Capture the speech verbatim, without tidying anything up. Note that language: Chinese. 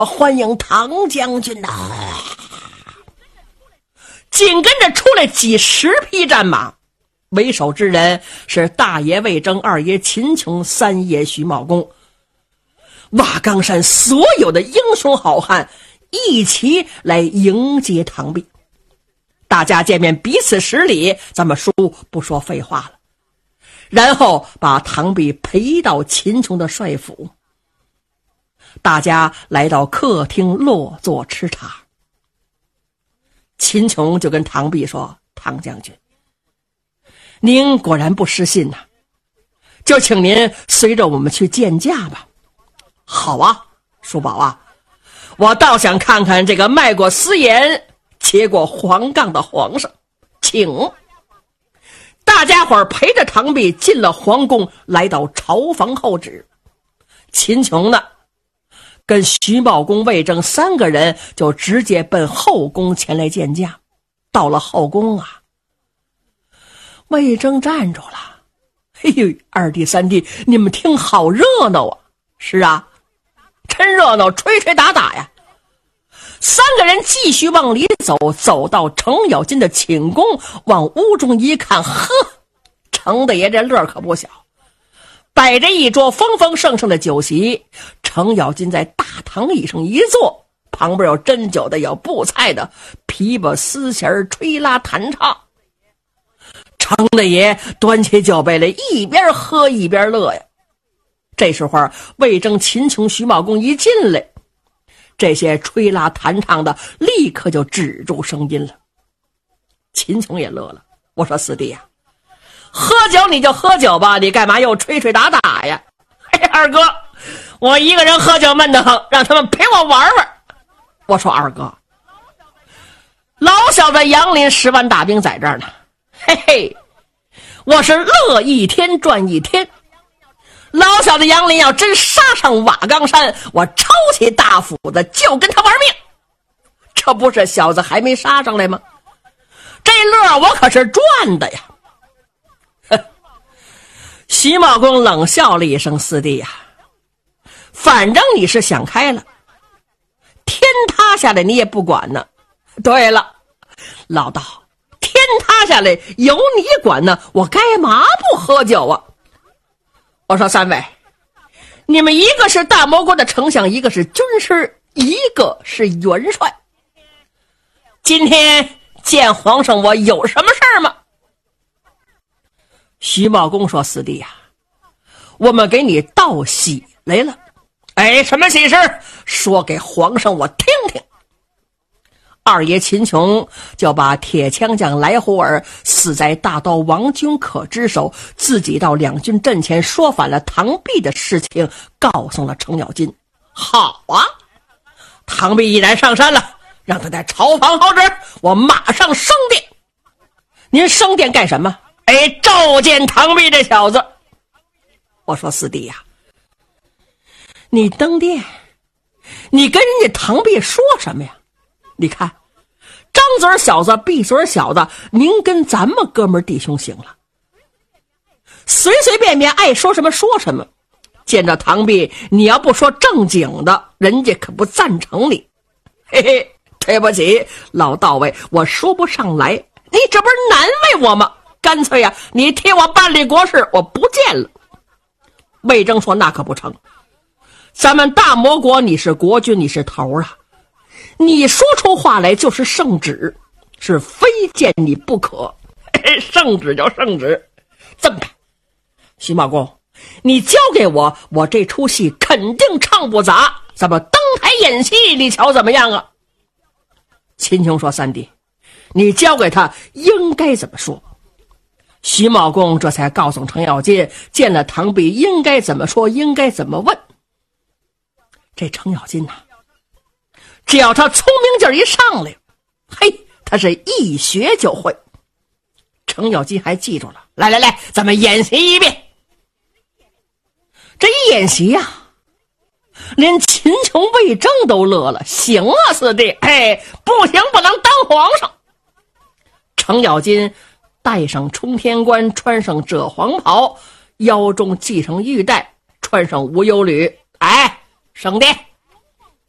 欢迎唐将军呐！紧跟着出来几十匹战马，为首之人是大爷魏征、二爷秦琼、三爷徐茂公。瓦岗山所有的英雄好汉一起来迎接唐弼。大家见面彼此施礼，咱们书不说废话了，然后把唐弼陪到秦琼的帅府。大家来到客厅落座吃茶。秦琼就跟唐弼说：唐将军，您果然不失信呐、啊，就请您随着我们去见驾吧。好啊，叔宝啊，我倒想看看这个卖过私盐结过黄杠的皇上，请。大家伙儿陪着唐弼进了皇宫，来到朝房候旨。秦琼呢，跟徐茂公、魏征三个人就直接奔后宫前来见驾。到了后宫啊，魏征站住了。哎呦，二弟三弟，你们听好热闹啊！是啊，真热闹，吹吹打打呀。三个人继续往里走，走到程咬金的寝宫，往屋中一看，呵，程大爷这乐可不小，摆着一桌丰丰盛盛的酒席。程咬金在大躺椅上一坐，旁边有斟酒的，有布菜的，琵琶丝弦吹拉弹唱。程大爷端起酒杯来，一边喝一边乐呀。这时候魏征、秦琼、徐茂公一进来，这些吹拉弹唱的立刻就止住声音了。秦琼也乐了，我说四弟呀、啊，喝酒你就喝酒吧，你干嘛又吹吹打打呀？嘿，二哥，我一个人喝酒闷得很，让他们陪我玩玩。我说二哥，老小子杨林十万大兵在这儿呢，嘿嘿，我是乐一天赚一天。老小子杨林要真杀上瓦岗山，我抄起大斧子就跟他玩命。这不是小子还没杀上来吗？这乐我可是赚的呀。徐茂公冷笑了一声：四弟呀，反正你是想开了，天塌下来你也不管呢。对了，老道，天塌下来有你管呢，我干嘛不喝酒啊？我说三位，你们一个是大魔国的丞相，一个是军师，一个是元帅，今天见皇上我有什么事儿吗？徐茂公说：四弟呀、啊，我们给你道喜来了。哎，什么喜事？说给皇上我听听。二爷秦琼就把铁枪将来胡儿死在大刀王君可之手，自己到两军阵前说反了唐弼的事情告诉了程咬金。好啊，唐弼毅然上山了，让他在朝房候旨，我马上升殿。您升殿干什么？哎，召见唐弼这小子。我说四弟呀、啊，你登殿，你跟人家唐弼说什么呀？你看，张嘴小子闭嘴小子，您跟咱们哥们弟兄行了，随随便便爱说什么说什么。见着唐弼，你要不说正经的，人家可不赞成你。嘿嘿，对不起老道位，我说不上来，你这不是难为我吗？干脆呀、啊，你替我办理国事，我不见了。魏征说：那可不成，咱们大魔国你是国君，你是头啊，你说出话来就是圣旨，是非见你不可。圣旨就圣旨，这么办？徐茂公，你交给我，我这出戏肯定唱不砸，咱们登台演戏，你瞧怎么样啊？秦琼说：三弟，你交给他应该怎么说？徐茂公这才告诉程咬金，见了唐弼应该怎么说，应该怎么问。这程咬金呐、啊，只要他聪明劲儿一上来，嘿，他是一学就会。程咬金还记住了，来来来，咱们演习一遍。这一演习呀、啊，连秦琼、魏征都乐了。行啊，四弟，哎，不行，不能当皇上。程咬金戴上冲天冠，穿上赭黄袍，腰中系上玉带，穿上无忧履，哎，升殿。